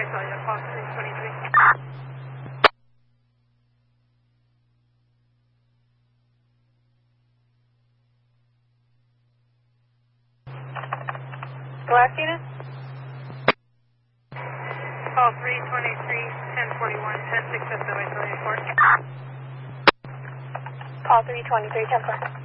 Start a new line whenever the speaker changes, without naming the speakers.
Visalia, call 323.
Last unit?
Call 323, 1041, 10 6 Visalia Airport.
Call 323, 10 4.